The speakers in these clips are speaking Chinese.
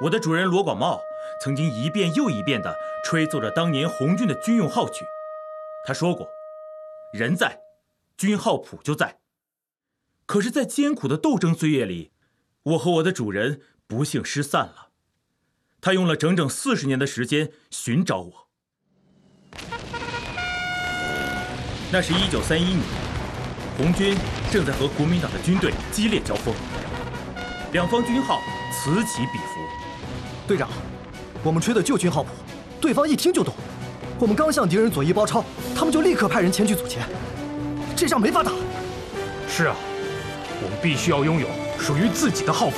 我的主人罗广茂曾经一遍又一遍地吹奏着当年红军的军用号曲。他说过：“人在，军号谱就在。”可是，在艰苦的斗争岁月里，我和我的主人不幸失散了。他用了整整40年的时间寻找我。那是1931年，红军正在和国民党的军队激烈交锋，两方军号此起彼伏。 队长，我们吹的旧军号谱，对方一听就懂。我们刚向敌人左翼包抄，他们就立刻派人前去阻截，这仗没法打。 是啊，我们必须要拥有属于自己的号谱。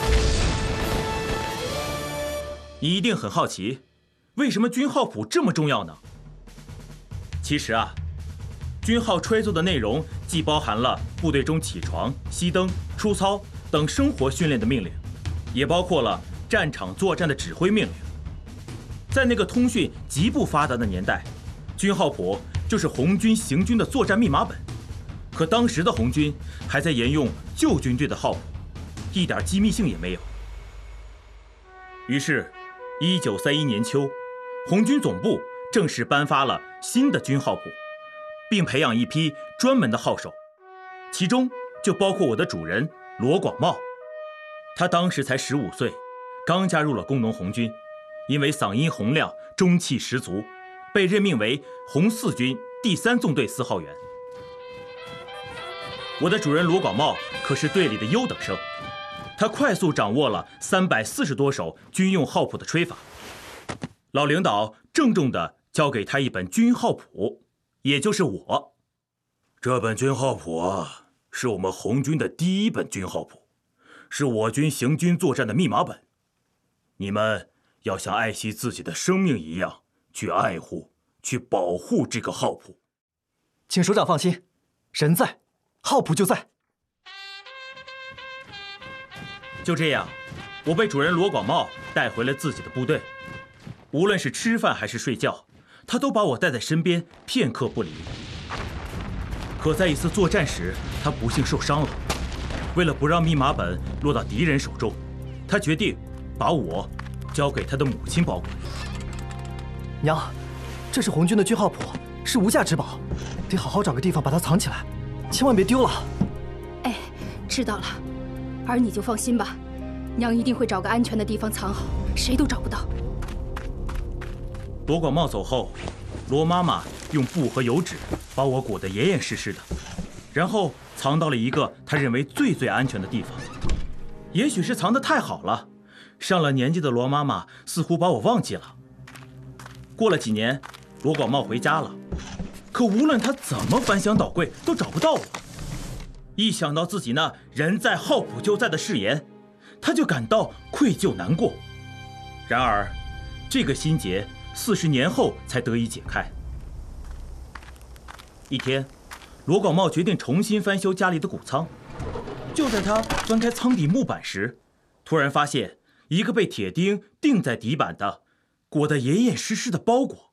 你一定很好奇，为什么军号谱这么重要呢？其实啊，军号吹奏的内容既包含了部队中起床、熄灯、出操等生活训练的命令，也包括了战场作战的指挥命令。在那个通讯极不发达的年代，军号谱就是红军行军的作战密码本。可当时的红军还在沿用旧军队的号谱，一点机密性也没有。于是，1931年秋，红军总部正式颁发了新的军号谱，并培养一批专门的号手，其中就包括我的主人罗广茂。他当时才15岁，刚加入了工农红军，因为嗓音洪亮、中气十足，被任命为红四军第3纵队4号员。我的主人罗广茂可是队里的优等生，他快速掌握了340多首军用号谱的吹法。老领导郑重地交给他一本军号谱，也就是我。这本军号谱啊，是我们红军的第1本军号谱，是我军行军作战的密码本。你们要像爱惜自己的生命一样去爱护、去保护这个号谱。 请首长放心，人在，号谱就在。 就这样，我被主人罗广茂带回了自己的部队。无论是吃饭还是睡觉，他都把我带在身边，片刻不离。可在一次作战时，他不幸受伤了。为了不让密码本落到敌人手中，他决定把我交给他的母亲保管。 娘，这是红军的军号谱，是无价之宝，得好好找个地方把它藏起来，千万别丢了。 哎，知道了，儿你就放心吧，娘一定会找个安全的地方藏好，谁都找不到。 罗广茂走后，罗妈妈用布和油纸把我裹得严严实实的，然后藏到了一个她认为最安全的地方。也许是藏得太好了，上了年纪的罗妈妈似乎把我忘记了。过了几年，罗广茂回家了，可无论他怎么翻箱倒柜，都找不到我。一想到自己那人在号谱就在的誓言，他就感到愧疚难过。然而，这个心结40年后才得以解开。一天，罗广茂决定重新翻修家里的谷仓。就在他翻开仓底木板时，突然发现一个被铁钉钉在底板的、裹得严严实实的包裹。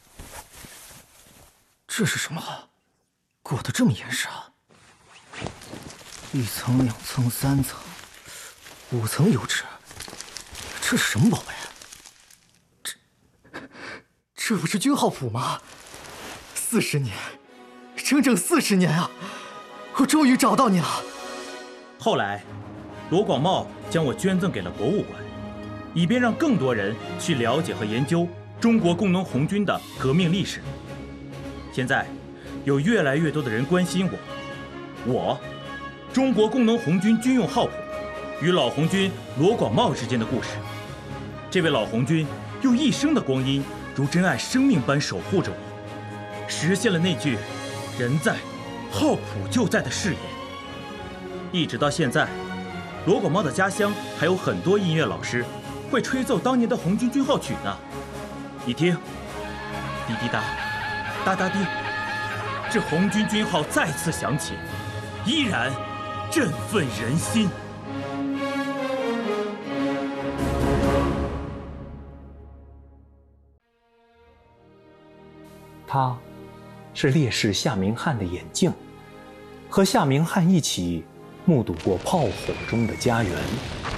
这是什么？裹得这么严实啊！1层、2层、3层、5层油纸，这是什么宝贝？这不是军号谱吗？40年，整整40年啊！我终于找到你了。 后来，罗广茂将我捐赠给了博物馆，以便让更多人去了解和研究中国工农红军的革命历史。现在，有越来越多的人关心我中国工农红军军用号谱与老红军罗广茂之间的故事。这位老红军用一生的光阴，如珍爱生命般守护着我，实现了那句“人在，号谱就在”的誓言。一直到现在，罗广茂的家乡还有很多音乐老师会吹奏当年的红军军号曲呢。你听，滴滴答，哒哒滴，这红军军号再次响起，依然振奋人心。 他是烈士夏明翰的眼镜，和夏明翰一起目睹过炮火中的家园。